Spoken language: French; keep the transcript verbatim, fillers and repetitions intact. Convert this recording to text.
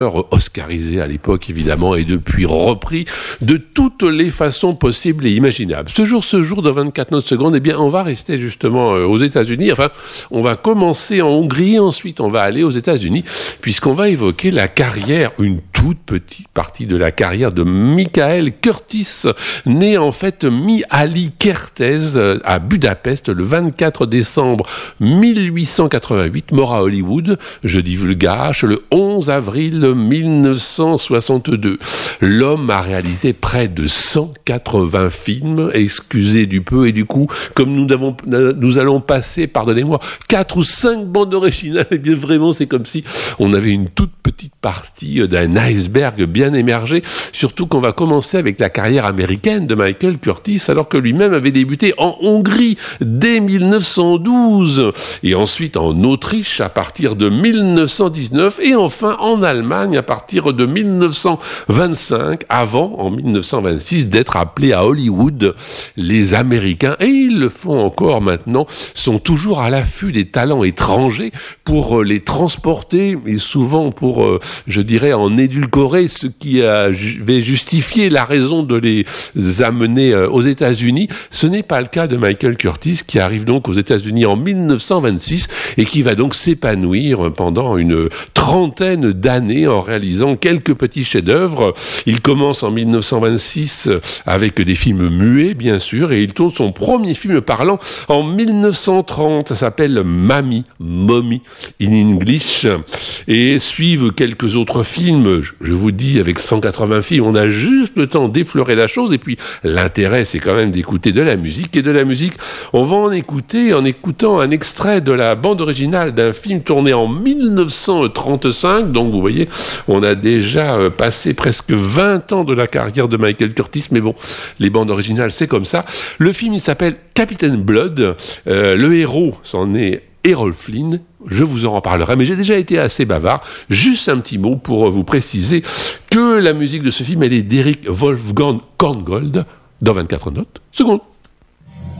oscarisé à l'époque évidemment et depuis repris de toutes les façons possibles et imaginables. Ce jour, ce jour de vingt-quatre notes secondes, eh bien on va rester justement aux États-Unis, enfin on va commencer en Hongrie, ensuite on va aller aux États-Unis puisqu'on va évoquer la carrière, une toute petite partie de la carrière de Michael Curtiz, né en fait Mihály Kertész à Budapest le vingt-quatre décembre mille huit cent quatre-vingt-huit, mort à Hollywood, je divulgage, le onze avril mille neuf cent soixante-deux. L'homme a réalisé près de cent quatre-vingts films, excusez du peu et du coup, comme nous, avons, nous allons passer, pardonnez-moi, quatre ou cinq bandes originales, et bien vraiment c'est comme si on avait une toute petite partie d'un iceberg bien émergé, surtout qu'on va commencer avec la carrière américaine de Michael Curtiz, alors que lui-même avait débuté en Hongrie dès mille neuf cent douze, et ensuite en Autriche à partir de mille neuf cent dix-neuf, et enfin en Allemagne à partir de mille neuf cent vingt-cinq, avant, en mille neuf cent vingt-six, d'être appelés à Hollywood. Les Américains, et ils le font encore maintenant, sont toujours à l'affût des talents étrangers pour les transporter, et souvent pour, euh, je dirais, en édulcorer ce qui avait justifié la raison de les amener euh, aux États-Unis. Ce n'est pas le cas de Michael Curtiz, qui arrive donc aux États-Unis en mille neuf cent vingt-six, et qui va donc s'épanouir pendant une trentaine d'années en réalisant quelques petits chefs-d'œuvre. Il commence en mille neuf cent vingt-six avec des films muets, bien sûr, et il tourne son premier film parlant en mille neuf cent trente. Ça s'appelle Mammy, Mommy in English, et suivent quelques autres films. Je vous dis, avec cent quatre-vingts films, on a juste le temps d'effleurer la chose, et puis l'intérêt, c'est quand même d'écouter de la musique, et de la musique, on va en écouter en écoutant un extrait de la bande originale d'un film tourné en mille neuf cent trente-cinq, donc vous voyez, on a déjà euh, passé presque vingt ans de la carrière de Michael Curtiz, mais bon, les bandes originales, c'est comme ça. Le film, il s'appelle Captain Blood. Euh, le héros, c'en est Errol Flynn. Je vous en reparlerai, mais j'ai déjà été assez bavard. Juste un petit mot pour vous préciser que la musique de ce film, elle est d'Eric Wolfgang Korngold, dans vingt-quatre notes secondes.